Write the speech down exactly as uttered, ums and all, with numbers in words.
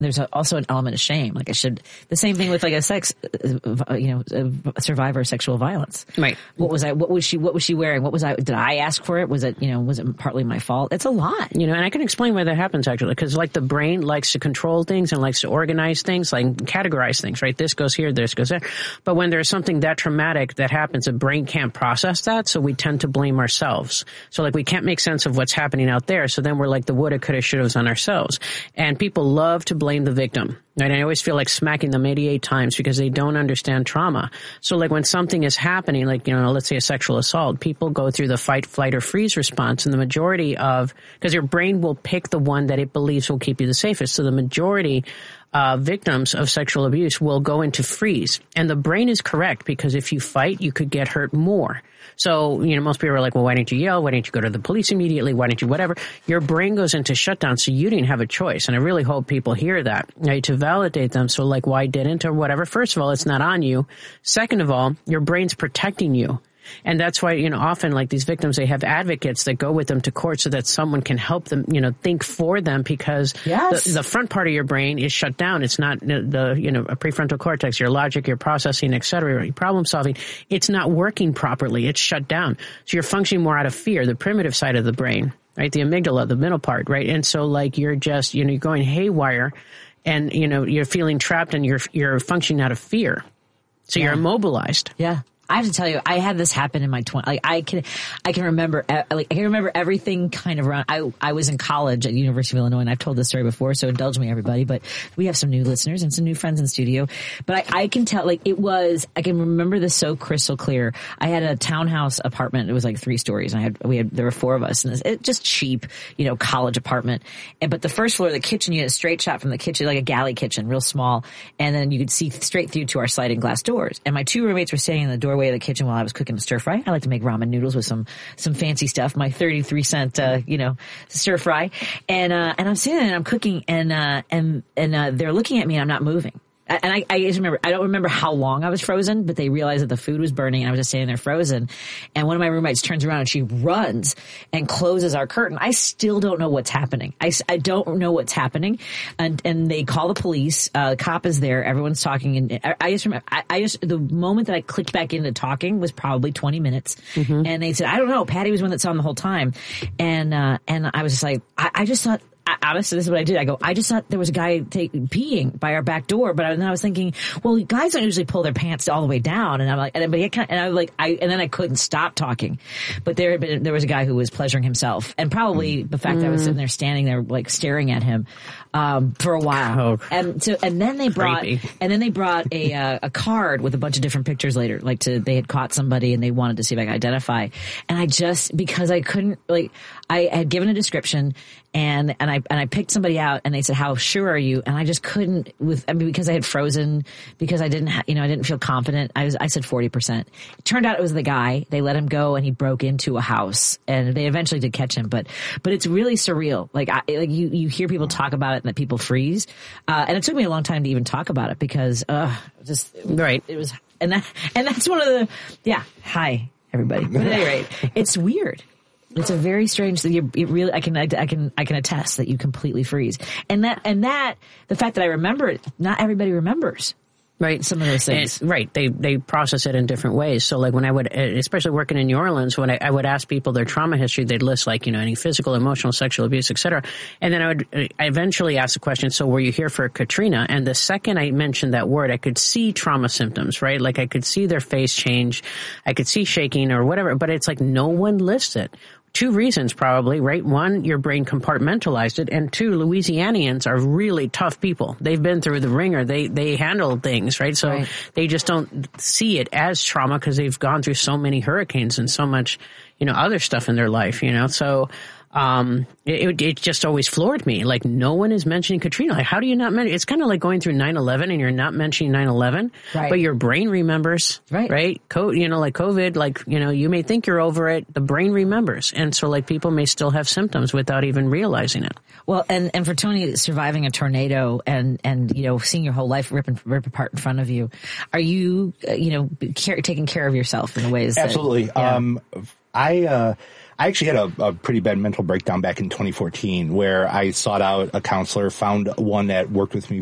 there's a, also an element of shame. Like I should, the same thing with like a sex, uh, you know, a survivor of sexual violence. Right. What was I, what was she, what was she wearing? What was I, did I ask for it? Was it, you know, was it partly my fault? It's a lot. You know, and I can explain why that happens actually, because like the brain likes to control things and likes to organize things, like categorize things, right? This goes here, this goes there. But when there's something that traumatic that happens, the brain can't process that. So we tend to blame ourselves. So like we can't make sense of what's happening out there. So then we're like the woulda, coulda, shoulda's on ourselves. And people love to blame the victim. Right? I always feel like smacking them eighty-eight times because they don't understand trauma. So like when something is happening, like, you know, let's say a sexual assault, people go through the fight, flight, or freeze response. And the majority of, because your brain will pick the one that it believes will keep you the safest. So the majority Uh, victims of sexual abuse will go into freeze. And the brain is correct because if you fight, you could get hurt more. So, you know, most people are like, well, why didn't you yell? Why didn't you go to the police immediately? Why didn't you whatever? Your brain goes into shutdown, so you didn't have a choice. And I really hope people hear that, right, to validate them. So like, why didn't or whatever? First of all, it's not on you. Second of all, your brain's protecting you. And that's why, you know, often like these victims, they have advocates that go with them to court so that someone can help them, you know, think for them because yes. the, the front part of your brain is shut down. It's not the, the, you know, a prefrontal cortex, your logic, your processing, et cetera, your problem solving. It's not working properly. It's shut down. So you're functioning more out of fear, the primitive side of the brain, right? The amygdala, the middle part, right? And so like you're just, you know, you're going haywire and, you know, you're feeling trapped and you're, you're functioning out of fear. So yeah. You're immobilized. Yeah. I have to tell you, I had this happen in my twenties. Like I can, I can remember, like I can remember everything kind of around. I, I was in college at University of Illinois, and I've told this story before, so indulge me, everybody. But we have some new listeners and some new friends in studio. But I, I can tell, like it was, I can remember this so crystal clear. I had a townhouse apartment. It was like three stories, and I had, we had, there were four of us, and it, it just cheap, you know, college apartment. And but the first floor, the kitchen, you had a straight shot from the kitchen, like a galley kitchen, real small, and then you could see straight through to our sliding glass doors. And my two roommates were standing in the doorway of the kitchen while I was cooking a stir fry. I like to make ramen noodles with some, some fancy stuff. My thirty-three cent, uh, you know, stir fry. And, uh, and I'm sitting there and I'm cooking and, uh, and, and, uh, they're looking at me and I'm not moving. And I, I just remember, I don't remember how long I was frozen, but they realized that the food was burning and I was just standing there frozen. And one of my roommates turns around and she runs and closes our curtain. I still don't know what's happening. I, I don't know what's happening. And, and they call the police. Uh, the cop is there. Everyone's talking. And I, I just remember, I, I just, the moment that I clicked back into talking was probably twenty minutes. Mm-hmm. And they said, I don't know. Patty was one that saw him the whole time. And, uh, and I was just like, I, I just thought, honestly, this is what I did. I go, I just thought there was a guy take, peeing by our back door, but I, then I was thinking, well, guys don't usually pull their pants all the way down, and I'm like, and, but he kind of, and I was like, I, and then I couldn't stop talking, but there had been, there was a guy who was pleasuring himself, and probably the fact mm. that I was sitting there standing there like staring at him, um, for a while, oh, and so, and then they brought, creepy. and then they brought a uh, a card with a bunch of different pictures later, like to they had caught somebody and they wanted to see if I could identify, and I just because I couldn't like I had given a description. And, and I, and I picked somebody out and they said, how sure are you? And I just couldn't with, I mean, because I had frozen, because I didn't, ha- you know, I didn't feel confident. I was, I said forty percent. It turned out it was the guy. They let him go and he broke into a house and they eventually did catch him. But, but it's really surreal. Like, I, like you, you hear people talk about it and that people freeze. Uh, and it took me a long time to even talk about it because, uh, just, right. It was, and that, and that's one of the, yeah. Hi, everybody. But at any rate, it's weird. It's a very strange thing. You, it really, I can, I can, I can attest that you completely freeze. And that, and that, the fact that I remember it, not everybody remembers. Right. Some of those things. And, right. They, they process it in different ways. So like when I would, especially working in New Orleans, when I, I would ask people their trauma history, they'd list like, you know, any physical, emotional, sexual abuse, et cetera. And then I would I eventually ask the question, so were you here for Katrina? And the second I mentioned that word, I could see trauma symptoms, right? Like I could see their face change. I could see shaking or whatever, but it's like no one lists it. Two reasons probably, right? One, your brain compartmentalized it. And two, Louisianians are really tough people. They've been through the ringer. They, they handle things, right? So right. They just don't see it as trauma because they've gone through so many hurricanes and so much, you know, other stuff in their life, you know? So, um, it, it just always floored me. Like no one is mentioning Katrina. Like how do you not mention, it's kind of like going through nine eleven and you're not mentioning nine eleven, right. But your brain remembers, right? Right? Co- you know, like COVID, like, you know, you may think you're over it. The brain remembers. And so like people may still have symptoms without even realizing it. Well, and, and for Tony surviving a tornado and, and, you know, seeing your whole life rip and rip apart in front of you, are you, uh, you know, care, taking care of yourself in the ways Absolutely. that, yeah. Um, I, uh, I actually had a, a pretty bad mental breakdown back in twenty fourteen where I sought out a counselor, found one that worked with me